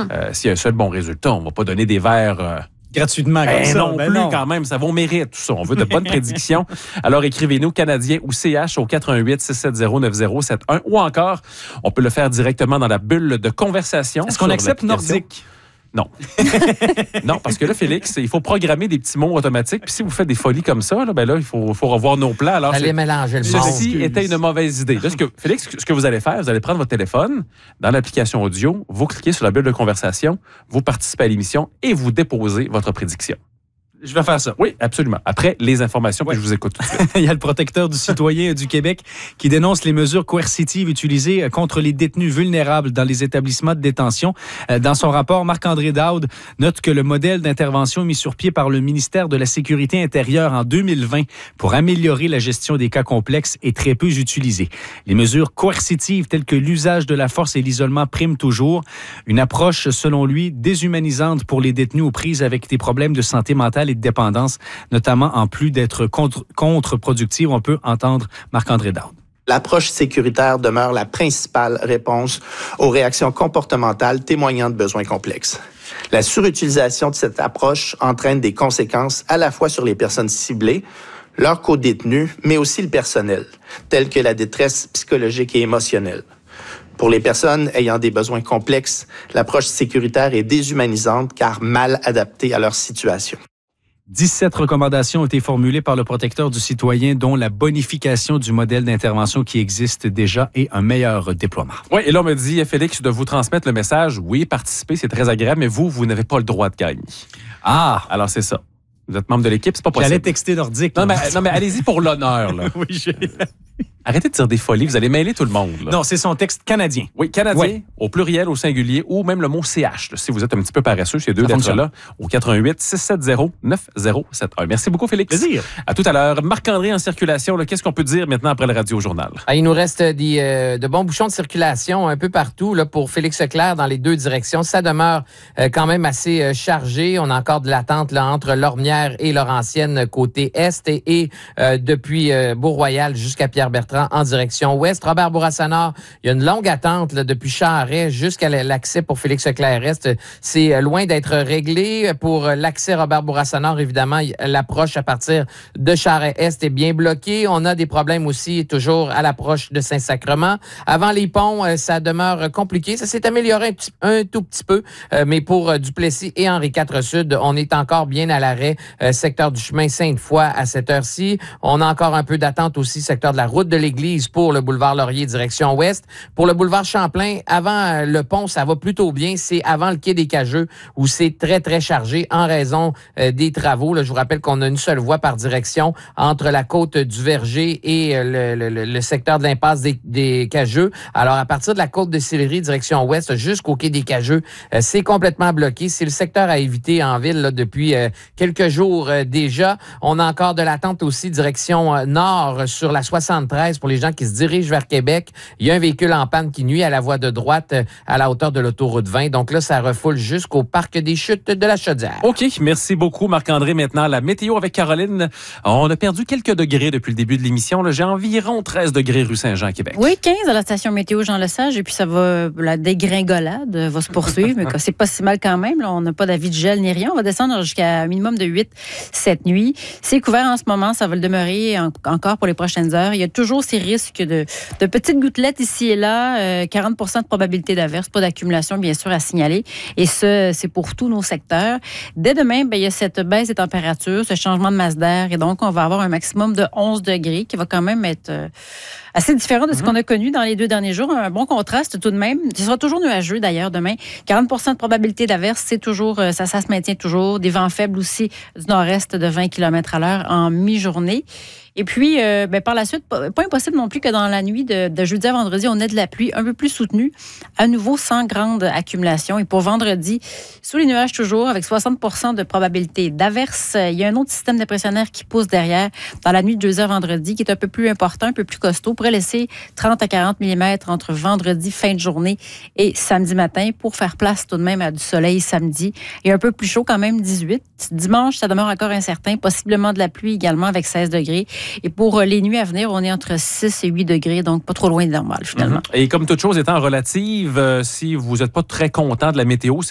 S'il y a un seul bon résultat, on ne va pas donner des verres... gratuitement comme ça. Non plus, quand même. Ça vaut mérite, tout ça. On veut de bonnes prédictions. Alors, écrivez-nous Canadien ou CH au 88-670-9071 ou encore, on peut le faire directement dans la bulle de conversation. Est-ce qu'on accepte nordique? Non. Non, parce que là, Félix, il faut programmer des petits mots automatiques. Puis si vous faites des folies comme ça, là, il faut revoir nos plans. Alors, allez mélanger le monde. Ceci était une mauvaise idée. Là, Félix, ce que vous allez faire, vous allez prendre votre téléphone, dans l'application audio, vous cliquez sur la bulle de conversation, vous participez à l'émission et vous déposez votre prédiction. Je vais faire ça. Oui, absolument. Après, les informations, puis je vous écoute tout de suite. Il y a le protecteur du citoyen du Québec qui dénonce les mesures coercitives utilisées contre les détenus vulnérables dans les établissements de détention. Dans son rapport, Marc-André Daoud note que le modèle d'intervention mis sur pied par le ministère de la Sécurité intérieure en 2020 pour améliorer la gestion des cas complexes est très peu utilisé. Les mesures coercitives telles que l'usage de la force et l'isolement priment toujours. Une approche, selon lui, déshumanisante pour les détenus aux prises avec des problèmes de santé mentale et de dépendance, notamment en plus d'être contre-productive. On peut entendre Marc-André Daoud. L'approche sécuritaire demeure la principale réponse aux réactions comportementales témoignant de besoins complexes. La surutilisation de cette approche entraîne des conséquences à la fois sur les personnes ciblées, leurs co-détenus, mais aussi le personnel, telles que la détresse psychologique et émotionnelle. Pour les personnes ayant des besoins complexes, l'approche sécuritaire est déshumanisante car mal adaptée à leur situation. 17 recommandations ont été formulées par le protecteur du citoyen, dont la bonification du modèle d'intervention qui existe déjà et un meilleur déploiement. Oui, et là, on me dit, Félix, de vous transmettre le message. Oui, participer, c'est très agréable, mais vous n'avez pas le droit de gagner. Ah! Alors, c'est ça. Vous êtes membre de l'équipe, c'est pas possible. J'allais texter nordique. Non, mais allez-y pour l'honneur, là. Oui, Arrêtez de dire des folies, vous allez mêler tout le monde. Là. Non, c'est son texte canadien. Oui, canadien, au pluriel, au singulier, ou même le mot CH, là, si vous êtes un petit peu paresseux, ces deux lettres-là, au 88-670-9071. Merci beaucoup, Félix. Plaisir. À tout à l'heure. Marc-André en circulation, là, qu'est-ce qu'on peut dire maintenant après le Radio-Journal? Il nous reste de bons bouchons de circulation un peu partout là, pour Félix Leclerc dans les deux directions. Ça demeure quand même assez chargé. On a encore de l'attente là, entre Lormière et Laurentienne côté est et depuis Beau-Royal jusqu'à Pierre-Bertrand en direction ouest. Robert Bourassa-Nord, il y a une longue attente là, depuis Charest jusqu'à l'accès pour Félix Leclerc-Est. C'est loin d'être réglé. Pour l'accès Robert Bourassa-Nord, évidemment, l'approche à partir de Charest-Est est bien bloquée. On a des problèmes aussi toujours à l'approche de Saint-Sacrement. Avant les ponts, ça demeure compliqué. Ça s'est amélioré un tout petit peu, mais pour Duplessis et Henri IV Sud, on est encore bien à l'arrêt. Secteur du chemin Sainte-Foy à cette heure-ci. On a encore un peu d'attente aussi, secteur de la route de l'Église pour le boulevard Laurier direction ouest. Pour le boulevard Champlain, avant le pont, ça va plutôt bien. C'est avant le quai des Cageux où c'est très, très chargé en raison des travaux. Là, je vous rappelle qu'on a une seule voie par direction entre la côte du Verger et le secteur de l'impasse des Cageux. Alors, à partir de la côte de Sillery direction ouest jusqu'au quai des Cageux, c'est complètement bloqué. C'est le secteur à éviter en ville là, depuis quelques jours déjà. On a encore de l'attente aussi direction nord sur la 73 pour les gens qui se dirigent vers Québec. Il y a un véhicule en panne qui nuit à la voie de droite à la hauteur de l'autoroute 20. Donc là, ça refoule jusqu'au parc des Chutes de la Chaudière. OK, merci beaucoup Marc-André. Maintenant, la météo avec Caroline. On a perdu quelques degrés depuis le début de l'émission. Là, j'ai environ 13 degrés rue Saint-Jean à Québec. Oui, 15 à la station météo Jean-Lesage. Et puis ça va, la dégringolade va se poursuivre. Mais c'est pas si mal quand même. Là, on n'a pas d'avis de gel ni rien. On va descendre jusqu'à un minimum de 8 cette nuit. C'est couvert en ce moment. Ça va le demeurer encore pour les prochaines heures. Il y a toujours ces risques de petites gouttelettes ici et là, 40 de probabilité d'averse, pas d'accumulation bien sûr à signaler. Et ça, c'est pour tous nos secteurs. Dès demain, il y a cette baisse des températures, ce changement de masse d'air et donc on va avoir un maximum de 11 degrés qui va quand même être assez différent de ce qu'on a connu dans les 2 derniers jours. Un bon contraste tout de même. Ce sera toujours nuageux d'ailleurs demain. 40 de probabilité d'averse, c'est toujours, ça se maintient toujours. Des vents faibles aussi du nord-est de 20 km à l'heure en mi-journée. Et puis, par la suite, pas impossible non plus que dans la nuit de jeudi à vendredi, on ait de la pluie un peu plus soutenue, à nouveau sans grande accumulation. Et pour vendredi, sous les nuages toujours, avec 60 de probabilité d'averse. Il y a un autre système dépressionnaire qui pousse derrière dans la nuit de jeudi à vendredi, qui est un peu plus important, un peu plus costaud, pourrait laisser 30 à 40 mm entre vendredi, fin de journée et samedi matin, pour faire place tout de même à du soleil samedi. Et un peu plus chaud quand même, 18. Dimanche, ça demeure encore incertain, possiblement de la pluie également avec 16 degrés. Et pour les nuits à venir, on est entre 6 et 8 degrés, donc pas trop loin de normal, finalement. Et comme toute chose étant relative, si vous n'êtes pas très content de la météo,